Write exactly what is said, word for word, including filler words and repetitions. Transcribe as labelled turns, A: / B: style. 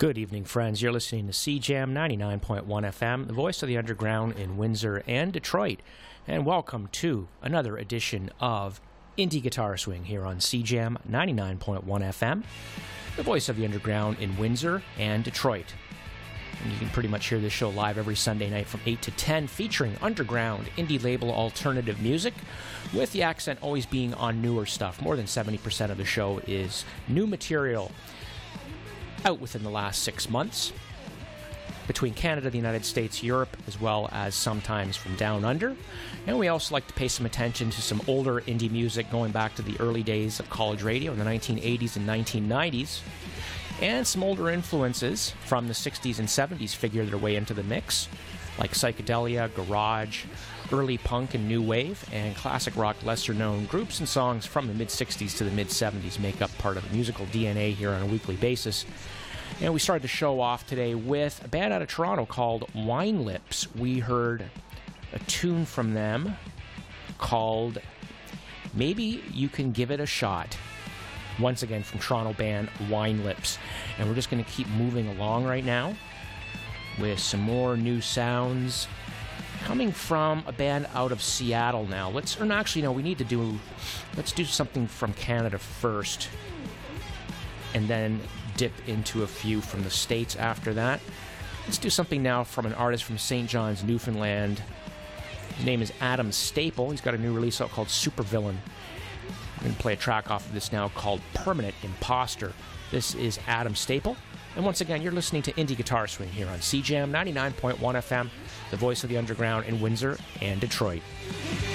A: Good evening, friends. You're listening to C Jam ninety-nine point one F M, the voice of the underground in Windsor and Detroit. And welcome to another edition of Indie Guitar Swing here on C Jam ninety-nine point one F M, the voice of the underground in Windsor and Detroit. And you can pretty much hear this show live every Sunday night from eight to ten, featuring underground indie label alternative music, with the accent always being on newer stuff. More than seventy percent of the show is new material out within the last six months, between Canada, the United States, Europe, as well as sometimes from down under. And we also like to pay some attention to some older indie music going back to the early days of college radio in the nineteen eighties and nineteen nineties. And some older influences from the sixties and seventies figure their way into the mix, like psychedelia, garage, early punk and new wave, and classic rock lesser-known groups and songs from the mid-sixties to the mid-seventies make up part of the musical D N A here on a weekly basis. And we started the show off today with a band out of Toronto called Wine Lips. We heard a tune from them called Maybe You Can Give It a Shot. Once again from Toronto band Wine Lips. And we're just going to keep moving along right now with some more new sounds coming from a band out of Seattle now. Let's, or no, actually, no, we need to do, let's do something from Canada first, and then dip into a few from the States after that. Let's do something now from an artist from Saint John's, Newfoundland. His name is Adam Staple. He's got a new release out called Supervillain. I'm going to play a track off of this now called Permanent Imposter. This is Adam Staple. And once again, you're listening to Indie Guitar Swing here on C Jam ninety-nine point one F M, the voice of the underground in Windsor and Detroit.